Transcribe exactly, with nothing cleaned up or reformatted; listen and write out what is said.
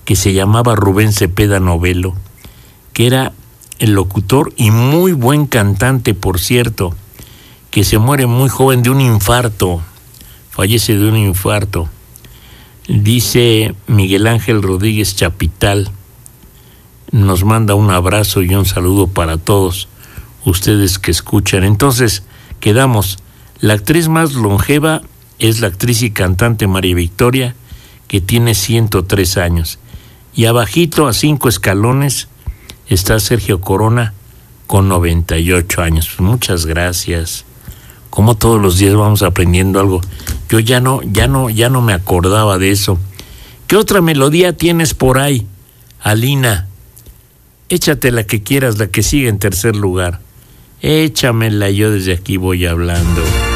que se llamaba Rubén Cepeda Novelo, que era el locutor y muy buen cantante, por cierto, que se muere muy joven de un infarto, fallece de un infarto. Dice Miguel Ángel Rodríguez Chapital, nos manda un abrazo y un saludo para todos ustedes que escuchan. Entonces, quedamos, la actriz más longeva es la actriz y cantante María Victoria, que tiene ciento tres años. Y abajito, a cinco escalones, está Sergio Corona con noventa y ocho años. Muchas gracias. Como todos los días vamos aprendiendo algo. Yo ya no, ya no, ya no me acordaba de eso. ¿Qué otra melodía tienes por ahí, Alina? Échate la que quieras, la que sigue en tercer lugar. Échamela, yo desde aquí voy hablando.